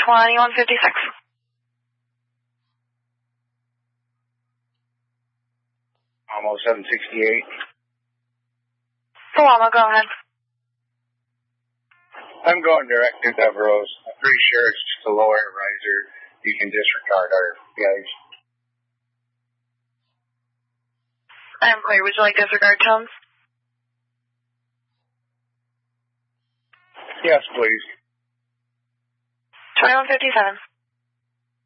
2156. Almost 768. Paloma, go ahead. I'm going direct to Devereaux's. I'm pretty sure it's just a low air riser. You can disregard our guys. I'm clear. Would you like disregard tones? Yes, please. 2157.